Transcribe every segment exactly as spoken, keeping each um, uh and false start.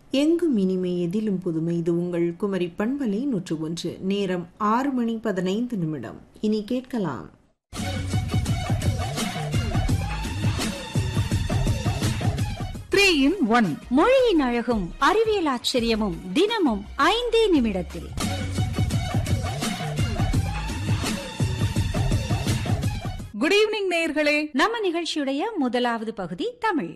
எங்கும் இனிமை எதிலும் புதுமை. இது உங்கள் குமரி பண்பலை நூற்று ஒன்று. நேரம் ஆறு மணி பதினைந்து நிமிடம். இனி கேட்கலாம் த்ரீ இன் ஒன். மொழியின் அழகும் அறிவியல் ஆச்சரியமும் தினமும் ஐந்தே நிமிடத்தில். குட் ஈவினிங் நேயர்களே. நம்ம நிகழ்ச்சியுடைய முதலாவது பகுதி தமிழ்.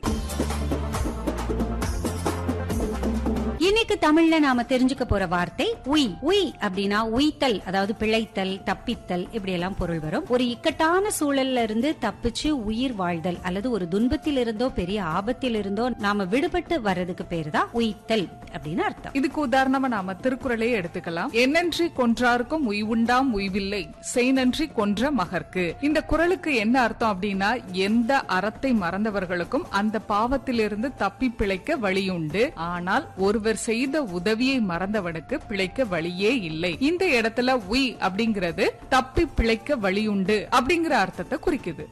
இன்னைக்கு தமிழ்ல நாம தெரிஞ்சுக்க போற வார்த்தை உய். உய் அப்படின்னா உய்த்தல், அதாவது பிழைத்தல், தப்பித்தல், இப்படி எல்லாம் பொருள் வரும். ஒரு இக்கட்டான சூழல்ல இருந்து தப்பிச்சு உயிர் வாழ்தல் அல்லது ஒரு துன்பத்தில் இருந்தோ பெரிய ஆபத்தில் இருந்தோ நாம விடுபட்டு வர்றதுக்கு பேரு தான் உய்த்தல் அப்படின்னு அர்த்தம். இதுக்கு உதாரணமா நாம திருக்குறளே எடுத்துக்கலாம். என்னன்றி கொன்றாருக்கும் உய்வுண்டாம் உய்வில்லை, செய்நன்றி கொன்ற மகர்க்கு. இந்த குறளுக்கு என்ன அர்த்தம் அப்படின்னா, எந்த அறத்தை மறந்தவர்களுக்கும் அந்த பாவத்திலிருந்து தப்பி பிழைக்க வழியுண்டு, ஆனால் ஒருவர் செய்த உதவியை மறந்தவனுக்கு பிழைக்க வழியே இல்லை. இந்த இடத்துல உய் அப்படிங்கிறது தப்பி பிழைக்க வழியுண்டு அப்படிங்கிற அர்த்தத்தை குறிக்குது.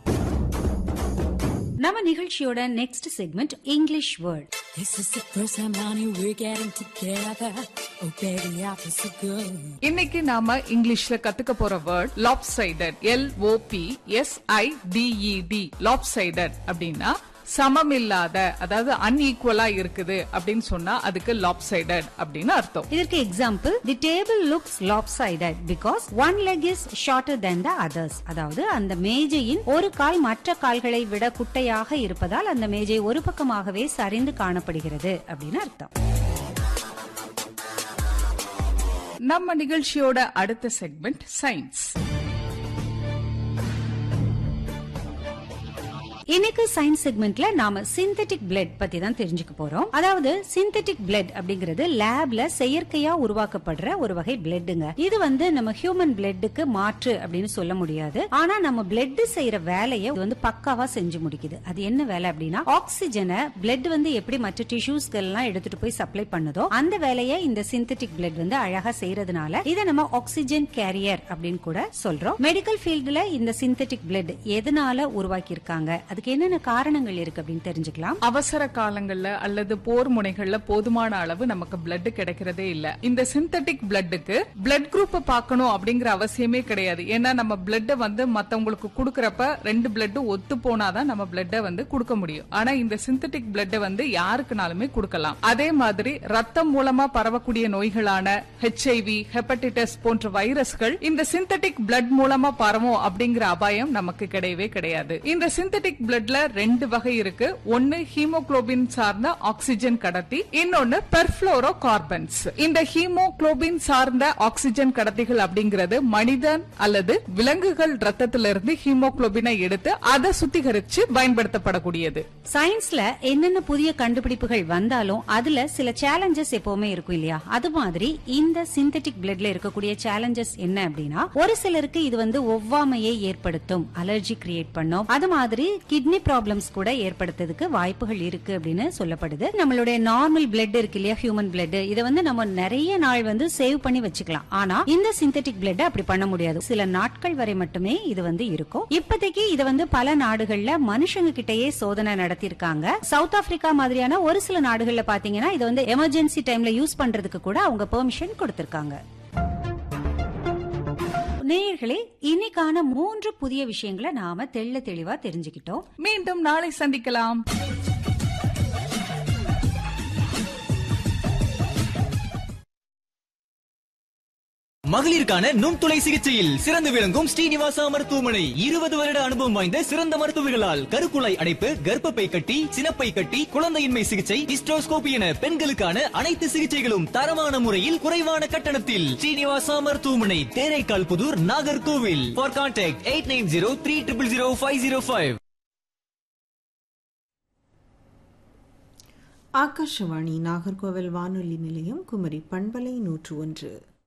நம்ம நிகழ்ச்சியோட next segment English word. This is the first time honey we're getting together. Oh baby I feel so good. இன்னைக்கு நாம இங்கிலீஷ்ல கத்துக்க போற word lopsided. L O P S I D E D. lopsided அப்படின்னா சமமில்லாத, அதாவது அன்ஈக்குவலா இருக்குது அப்படின்னு சொன்னா அதுக்கு lopsided அப்படின்னு அர்த்தம். இதற்கு example, the table looks lopsided because one leg is shorter than the others. அதாவது அந்த மேஜையின் ஒரு கால் மற்ற கால்களை விட குட்டையாக இருப்பதால் அந்த மேஜை ஒரு பக்கமாகவே சரிந்து காணப்படுகிறது அப்படின்னு அர்த்தம். நம்ம நிகழ்ச்சியோட அடுத்த செக்மெண்ட் சயின்ஸ். இன்னைக்கு சயின்ஸ் செக்மெண்ட்ல நாம சிந்தெட்டிக் பிளட் பத்தி தான் தெரிஞ்சுக்க போறோம். அதாவது சிந்தெட்டிக் பிளட் அப்படிங்கிறது லேப்ல செயற்கையா உருவாக்கப்படுற ஒரு வகை பிளட்டுங்க. இது வந்து நம்ம ஹியூமன் பிளட்டுக்கு மாற்று அப்படின்னு சொல்ல முடியாது. ஆனா நம்ம பிளட் செய்யற வேலையை வந்து பக்காவா செஞ்சு முடிக்குது. அது என்ன வேலை அப்படின்னா, ஆக்சிஜனை பிளட் வந்து எப்படி மற்ற டிஷ்யூஸ்கள் எல்லாம் எடுத்துட்டு போய் சப்ளை பண்ணுதோ அந்த வேலையை இந்த சிந்தெட்டிக் பிளட் வந்து அழகா செய்யறதுனால இதை நம்ம ஆக்சிஜன் கேரியர் அப்படின்னு கூட சொல்றோம். மெடிக்கல் ஃபீல்டுல இந்த சிந்தெட்டிக் பிளட் எதனால உருவாக்கி இருக்காங்க, அதுக்கு என்னென்ன காரணங்கள் இருக்கு அப்படின்னு தெரிஞ்சுக்கலாம். அவசர காலங்கள்ல அல்லது போர் முனைகள்ல போதுமான அளவு நமக்கு பிளட் கிடைக்கிறதே இல்ல. இந்த சிந்தெட்டிக் பிளட்டுக்கு பிளட் குரூப் பார்க்கணும் அப்படிங்கிற அவசியமே கிடையாது. ஏன்னா நம்ம பிளட் வந்து மத்தவங்களுக்கு குடுக்கறப்ப ரெண்டு பிளட் ஒத்து போனாதான் நம்ம பிளட் வந்து கொடுக்க முடியும். ஆனா இந்த சிந்தெட்டிக் பிளட் வந்து யாருக்குனாலுமே கொடுக்கலாம். அதே மாதிரி ரத்தம் மூலமா பரவக்கூடிய நோய்களான ஹெச் ஐ வி, ஹெப்படைட்டிஸ் போன்ற வைரஸ்கள் இந்த சிந்தெட்டிக் பிளட் மூலமா பரவும் அப்படிங்கிற அபாயம் நமக்கு கிடையவே கிடையாது. இந்த சிந்தெட்டிக் பிளட்ல ரெண்டு வகை இருக்கு. ஒன்னு ஹீமோகுளோபின் சார்ந்த ஆக்சிஜன் கடத்தி, இன்னொன்னு பெர்ஃப்ளோரோ கார்பன்ஸ். இந்த ஹீமோகுளோபின் சார்ந்த ஆக்சிஜன் கடத்திகள் அப்படிங்கிறது மனிதன் அல்லது விலங்குகள் ரத்தத்திலிருந்து ஹீமோகுளோபினை எடுத்து அதை சுத்திகரிச்சு பயன்படுத்தப்படக்கூடியது. சயின்ஸ்ல என்னென்ன புதிய கண்டுபிடிப்புகள் வந்தாலும் அதுல சில சேலஞ்சஸ் எப்பவுமே இருக்கும் இல்லையா? அது மாதிரி இந்த சிந்தெட்டிக் பிளட்ல இருக்கக்கூடிய சேலஞ்சஸ் என்ன அப்படின்னா, ஒரு சிலருக்கு இது வந்து ஒவ்வாமையை ஏற்படுத்தும், அலர்ஜி கிரியேட் பண்ணும். அது மாதிரி கிட்னி ப்ராப்ளம்ஸ் கூட ஏற்படுத்துறதுக்கு வாய்ப்புகள் இருக்கு அப்படின்னு சொல்லப்படுது. நம்மளுடைய நார்மல் பிளட் இருக்கு இல்லையா, ஹியூமன் பிளட், இதை வந்து நம்ம நிறைய நாள் வந்து சேவ் பண்ணி வச்சுக்கலாம். ஆனா இந்த சிந்தெட்டிக் பிளட் அப்படி பண்ண முடியாது. சில நாட்கள் வரை மட்டுமே இது வந்து இருக்கும். இப்போதைக்கு இதை வந்து பல நாடுகள்ல மனுஷங்க கிட்டயே சோதனை நடத்திருக்காங்க. சவுத் ஆப்பிரிக்கா மாதிரியான ஒரு சில நாடுகள்ல பாத்தீங்கன்னா இதை வந்து எமர்ஜென்சி டைம்ல யூஸ் பண்றதுக்கு கூட அவங்க பெர்மிஷன் கொடுத்திருக்காங்க. நேயர்களே, இன்னைக்கான மூன்று புதிய விஷயங்களை நாம தெள்ள தெளிவா தெரிஞ்சுக்கிட்டோம். மீண்டும் நாளை சந்திக்கலாம். மகளிருக்கான நுண்துளை சிகிச்சையில் சிறந்து விளங்கும் ஸ்ரீனிவாசா மருத்துவமனை. இருபது வருட அனுபவம் வாய்ந்த சிறந்த மருத்துவர்களால் கருக்குழாய் அடைப்பு, கர்ப்பப்பை கட்டி, சினப்பை கட்டி, குழந்தையின்மை சிகிச்சை, ஹிஸ்டோஸ்கோபி என பெண்களுக்கான அனைத்து சிகிச்சைகளும் தரமான முறையில் குறைவான கட்டணத்தில். ஸ்ரீனிவாசா மருத்துவமனை, Theraikkal Pudur, Nagercoil. For contact eight nine zero three triple zero five zero five. Akashvani Nagercoil வானொலி நிலையம், குமரி பண்பலை நூற்று ஒன்று.